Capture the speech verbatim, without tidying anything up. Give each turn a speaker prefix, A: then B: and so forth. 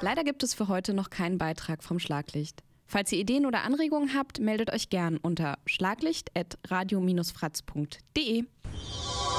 A: Leider gibt es für heute noch keinen Beitrag vom Schlaglicht. Falls ihr Ideen oder Anregungen habt, meldet euch gern unter schlaglicht at radio Bindestrich fratz punkt de.